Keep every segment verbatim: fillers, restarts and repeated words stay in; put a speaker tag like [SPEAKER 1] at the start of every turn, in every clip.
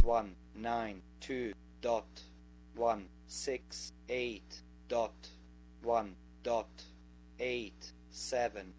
[SPEAKER 1] one nine two dot one six eight dot one dot eight seven.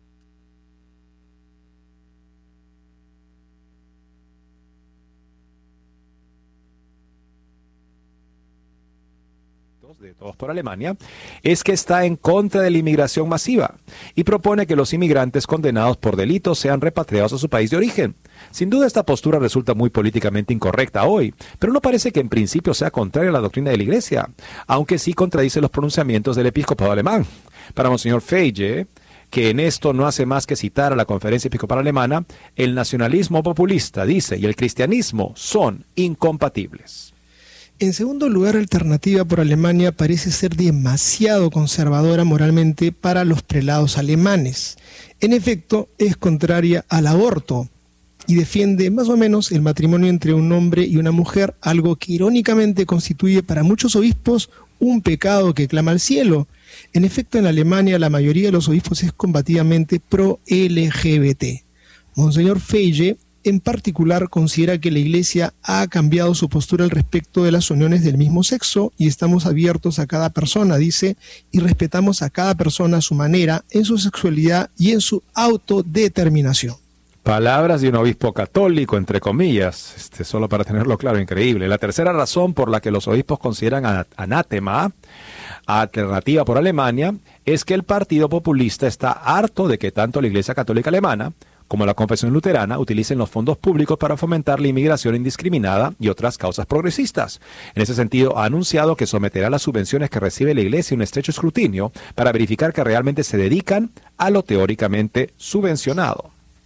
[SPEAKER 2] De Todos por Alemania, es que está en contra de la inmigración masiva y propone que los inmigrantes condenados por delitos sean repatriados a su país de origen. Sin duda esta postura resulta muy políticamente incorrecta hoy, pero no parece que en principio sea contraria a la doctrina de la Iglesia, aunque sí contradice los pronunciamientos del episcopado alemán. Para Monseñor Feige, que en esto no hace más que citar a la Conferencia Episcopal Alemana, el nacionalismo populista, dice, y el cristianismo son incompatibles.
[SPEAKER 3] En segundo lugar, Alternativa por Alemania parece ser demasiado conservadora moralmente para los prelados alemanes. En efecto, es contraria al aborto y defiende más o menos el matrimonio entre un hombre y una mujer, algo que irónicamente constituye para muchos obispos un pecado que clama al cielo. En efecto, en Alemania la mayoría de los obispos es combativamente pro-L G B T. Monseñor Feige en particular considera que la Iglesia ha cambiado su postura al respecto de las uniones del mismo sexo y estamos abiertos a cada persona, dice, y respetamos a cada persona a su manera, en su sexualidad y en su autodeterminación.
[SPEAKER 2] Palabras de un obispo católico, entre comillas, este, solo para tenerlo claro, increíble. La tercera razón por la que los obispos consideran anátema a Alternativa por Alemania es que el Partido Populista está harto de que tanto la Iglesia Católica Alemana como la Confesión Luterana, utilicen los fondos públicos para fomentar la inmigración indiscriminada y otras causas progresistas. En ese sentido, ha anunciado que someterá las subvenciones que recibe la Iglesia a un estrecho escrutinio para verificar que realmente se dedican a lo teóricamente subvencionado.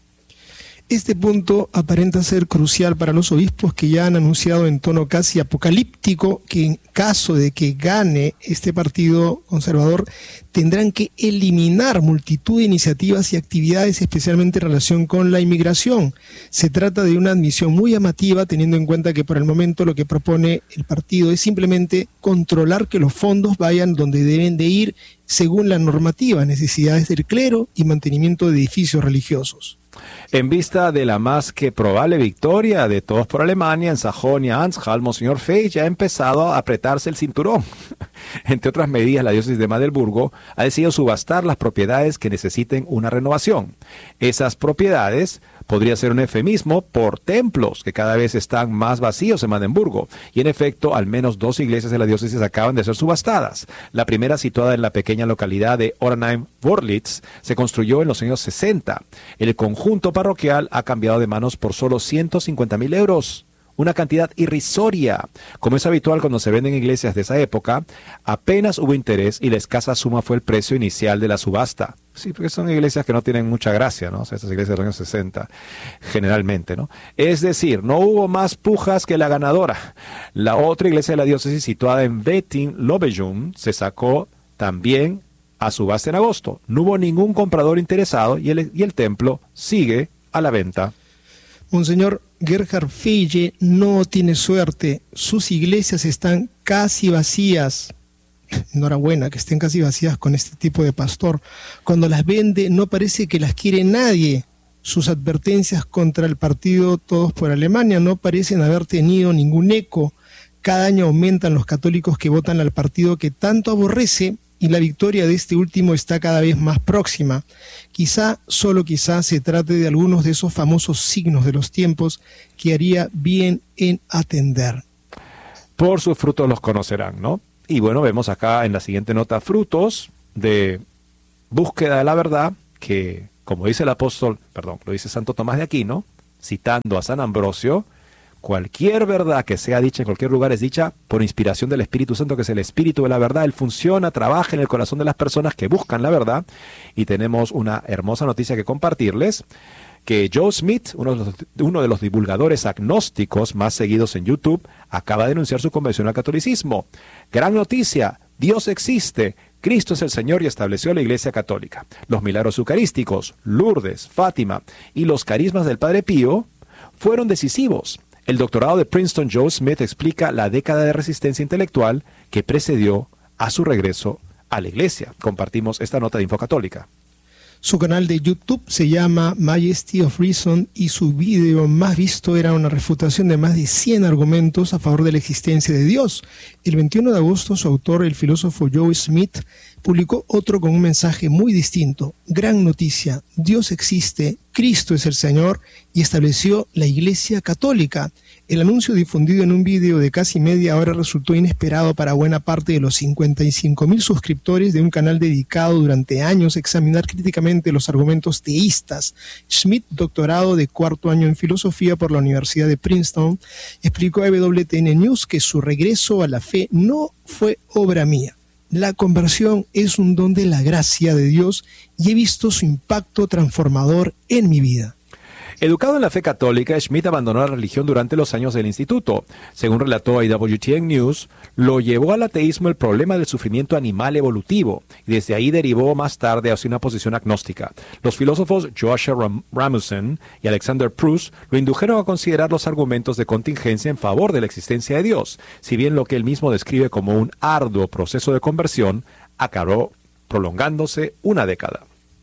[SPEAKER 3] Este punto aparenta ser crucial para los obispos que ya han anunciado en tono casi apocalíptico que en caso de que gane este partido conservador tendrán que eliminar multitud de iniciativas y actividades especialmente en relación con la inmigración. Se trata de una admisión muy llamativa teniendo en cuenta que por el momento lo que propone el partido es simplemente controlar que los fondos vayan donde deben de ir según la normativa, necesidades del clero y mantenimiento de edificios religiosos.
[SPEAKER 2] En vista de la más que probable victoria de Todos por Alemania en Sajonia-Anhalt, Monseñor Feige ha empezado a apretarse el cinturón. Entre otras medidas, la diócesis de Magdeburgo ha decidido subastar las propiedades que necesiten una renovación. Esas propiedades podría ser un eufemismo por templos que cada vez están más vacíos en Magdeburgo. Y en efecto, al menos dos iglesias de la diócesis acaban de ser subastadas. La primera, situada en la pequeña localidad de Oranheim-Wörlitz, se construyó en los años sesenta. El conjunto parroquial ha cambiado de manos por solo ciento cincuenta mil euros. Una cantidad irrisoria. Como es habitual cuando se venden iglesias de esa época, apenas hubo interés y la escasa suma fue el precio inicial de la subasta. Sí, porque son iglesias que no tienen mucha gracia, ¿no? O sea, estas iglesias de los años sesenta, generalmente, ¿no? Es decir, no hubo más pujas que la ganadora. La otra iglesia de la diócesis, situada en Wettin-Lobejum, se sacó también a subasta en agosto. No hubo ningún comprador interesado y el, y el templo sigue a la venta.
[SPEAKER 3] Monseñor Gerhard Feige no tiene suerte. Sus iglesias están casi vacías. Enhorabuena que estén casi vacías con este tipo de pastor. Cuando las vende no parece que las quiere nadie. Sus advertencias contra el partido Todos por Alemania no parecen haber tenido ningún eco. Cada año aumentan los católicos que votan al partido que tanto aborrece y la victoria de este último está cada vez más próxima. Quizá, solo quizá, se trate de algunos de esos famosos signos de los tiempos que haría bien en atender.
[SPEAKER 2] Por sus frutos los conocerán, ¿no? Y bueno, vemos acá en la siguiente nota frutos de búsqueda de la verdad que, como dice el apóstol, perdón, lo dice Santo Tomás de Aquino, citando a San Ambrosio, cualquier verdad que sea dicha en cualquier lugar es dicha por inspiración del Espíritu Santo, que es el Espíritu de la verdad. Él funciona, trabaja en el corazón de las personas que buscan la verdad. Y tenemos una hermosa noticia que compartirles, que Joe Smith, uno de, los, uno de los divulgadores agnósticos más seguidos en YouTube, acaba de denunciar su conversión al catolicismo. Gran noticia, Dios existe, Cristo es el Señor y estableció la Iglesia Católica. Los milagros eucarísticos, Lourdes, Fátima y los carismas del Padre Pío fueron decisivos. El doctorado de Princeton Joe Smith explica la década de resistencia intelectual que precedió a su regreso a la Iglesia. Compartimos esta nota de Infocatólica.
[SPEAKER 3] Su canal de YouTube se llama Majesty of Reason y su video más visto era una refutación de más de cien argumentos a favor de la existencia de Dios. El veintiuno de agosto su autor, el filósofo Joe Smith, publicó otro con un mensaje muy distinto. Gran noticia, Dios existe, Cristo es el Señor y estableció la Iglesia Católica. El anuncio difundido en un video de casi media hora resultó inesperado para buena parte de los cincuenta y cinco mil suscriptores de un canal dedicado durante años a examinar críticamente los argumentos teístas. Schmidt, doctorado de cuarto año en filosofía por la Universidad de Princeton, explicó a W T N News que su regreso a la fe no fue obra mía. La conversión es un don de la gracia de Dios y he visto su impacto transformador en mi vida.
[SPEAKER 2] Educado en la fe católica, Schmidt abandonó la religión durante los años del instituto. Según relató a W T N News, lo llevó al ateísmo el problema del sufrimiento animal evolutivo, y desde ahí derivó más tarde hacia una posición agnóstica. Los filósofos Joshua Ram- Rasmussen y Alexander Proust lo indujeron a considerar los argumentos de contingencia en favor de la existencia de Dios, si bien lo que él mismo describe como un arduo proceso de conversión acabó prolongándose una década.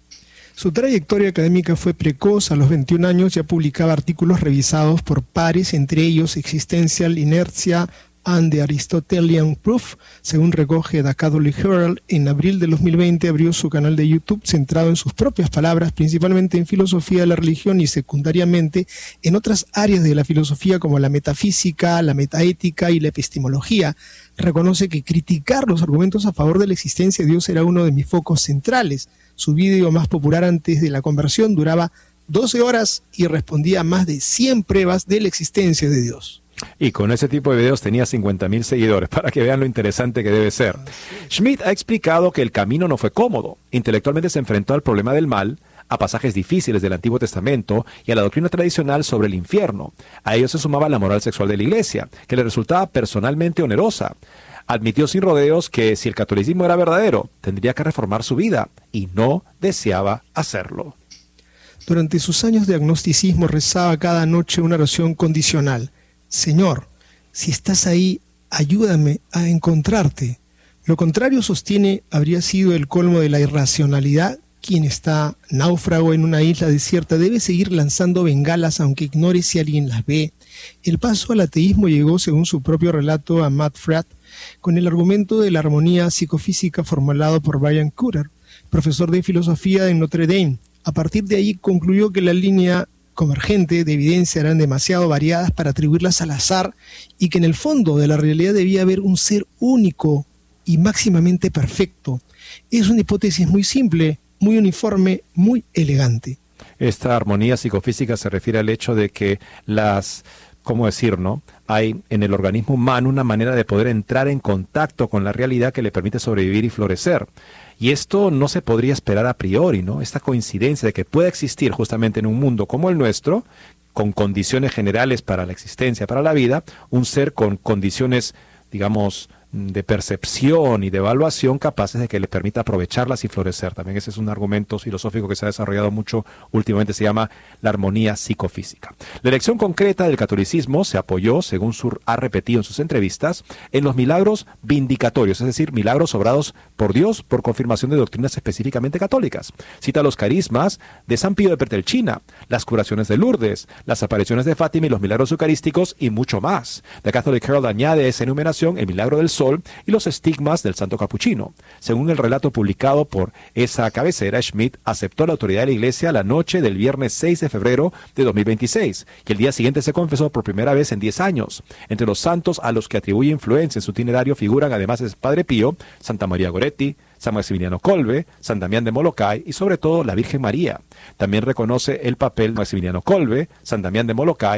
[SPEAKER 3] Su trayectoria académica fue precoz. A los veintiún años ya publicaba artículos revisados por pares, entre ellos Existential Inertia and the Aristotelian Proof, según recoge The Catholic Herald. En abril de dos mil veinte abrió su canal de YouTube centrado en sus propias palabras, principalmente en filosofía de la religión y secundariamente en otras áreas de la filosofía como la metafísica, la metaética y la epistemología. Reconoce que criticar los argumentos a favor de la existencia de Dios era uno de mis focos centrales. Su vídeo más popular antes de la conversión duraba doce horas y respondía a más de cien pruebas de la existencia de Dios.
[SPEAKER 2] Y con ese tipo de videos tenía cincuenta mil seguidores, para que vean lo interesante que debe ser. Schmidt ha explicado que el camino no fue cómodo. Intelectualmente se enfrentó al problema del mal, a pasajes difíciles del Antiguo Testamento y a la doctrina tradicional sobre el infierno. A ello se sumaba la moral sexual de la Iglesia, que le resultaba personalmente onerosa. Admitió sin rodeos que si el catolicismo era verdadero, tendría que reformar su vida, y no deseaba hacerlo.
[SPEAKER 3] Durante sus años de agnosticismo rezaba cada noche una oración condicional. Señor, si estás ahí, ayúdame a encontrarte. Lo contrario, sostiene, habría sido el colmo de la irracionalidad. Quien está náufrago en una isla desierta debe seguir lanzando bengalas aunque ignore si alguien las ve. El paso al ateísmo llegó, según su propio relato, a Matt Fradd, con el argumento de la armonía psicofísica formulado por Brian Cooper, profesor de filosofía en Notre Dame. A partir de ahí concluyó que la línea convergente de evidencia eran demasiado variadas para atribuirlas al azar y que en el fondo de la realidad debía haber un ser único y máximamente perfecto. Es una hipótesis muy simple, muy uniforme, muy elegante.
[SPEAKER 2] Esta armonía psicofísica se refiere al hecho de que las, ¿cómo decir, no? Hay en el organismo humano una manera de poder entrar en contacto con la realidad que le permite sobrevivir y florecer. Y esto no se podría esperar a priori, ¿no? Esta coincidencia de que pueda existir justamente en un mundo como el nuestro, con condiciones generales para la existencia, para la vida, un ser con condiciones, digamos, de percepción y de evaluación capaces de que le permita aprovecharlas y florecer. También ese es un argumento filosófico que se ha desarrollado mucho últimamente, se llama la armonía psicofísica. La elección concreta del catolicismo se apoyó, según Sur ha repetido en sus entrevistas, en los milagros vindicatorios, es decir, milagros obrados por Dios por confirmación de doctrinas específicamente católicas. Cita los carismas de San Pío de Petrelcina, las curaciones de Lourdes, las apariciones de Fátima y los milagros eucarísticos y mucho más. The Catholic Herald añade a esa enumeración el milagro del sol y los estigmas del santo capuchino. Según el relato publicado por esa cabecera, Schmidt aceptó la autoridad de la Iglesia la noche del viernes seis de febrero de dos mil veintiséis y el día siguiente se confesó por primera vez en diez años. Entre los santos a los que atribuye influencia en su itinerario figuran además el Padre Pío, Santa María Goretti, San Maximiliano Kolbe, San Damián de Molokai y sobre todo la Virgen María. También reconoce el papel de Maximiliano Kolbe, San Damián de Molokai